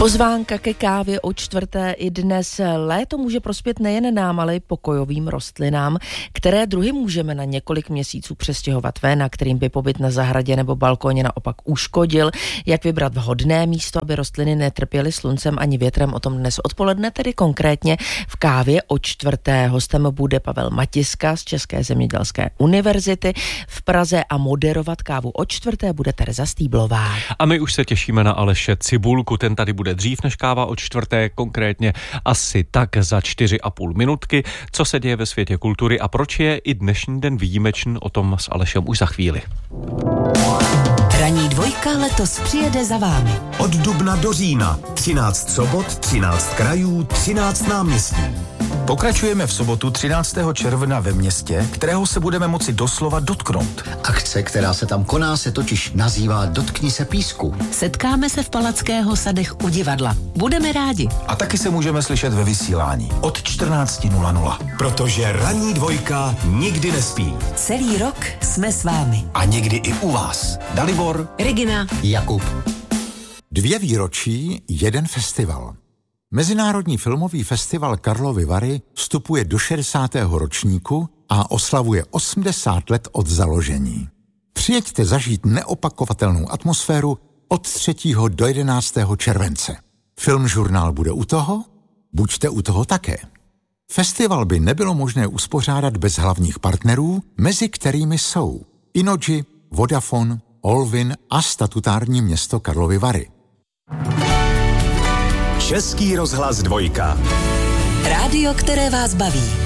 Pozvánka ke kávě o čtvrté i dnes. Léto může prospět nejen nám, ale i pokojovým rostlinám, které druhy můžeme na několik měsíců přestěhovat ven, a kterým by pobyt na zahradě nebo balkóně naopak uškodil. Jak vybrat vhodné místo, aby rostliny netrpěly sluncem ani větrem, o tom dnes odpoledne, tedy konkrétně v kávě o čtvrté. Hostem bude Pavel Matiska z České zemědělské univerzity v Praze a moderovat kávu o čtvrté bude Tereza Stýblová. A my už se těšíme na Aleše Cibulku, ten tady bude dřív než káva od čtvrté, konkrétně asi tak za 4,5 minutky. Co se děje ve světě kultury a proč je i dnešní den výjimečný, o tom s Alešem už za chvíli. Ranní dvojka letos přijede za vámi. Od dubna do října 13 sobot, 13 krajů, 13 náměstí. Pokračujeme v sobotu 13. června ve městě, kterého se budeme moci doslova dotknout. Akce, která se tam koná, se totiž nazývá Dotkni se písku. Setkáme se v Palackého sadech u divadla. Budeme rádi. A taky se můžeme slyšet ve vysílání od 14:00. Protože ranní dvojka nikdy nespí. Celý rok jsme s vámi. A někdy i u vás. Dalibor, Regina, Jakub. 2 výročí, 1 festival. Mezinárodní filmový festival Karlovy Vary vstupuje do 60. ročníku a oslavuje 80 let od založení. Přijeďte zažít neopakovatelnou atmosféru od 3. do 11. července. Filmžurnál bude u toho? Buďte u toho také. Festival by nebylo možné uspořádat bez hlavních partnerů, mezi kterými jsou Innogy, Vodafone, Olvin a statutární město Karlovy Vary. Český rozhlas dvojka. rádio, které vás baví.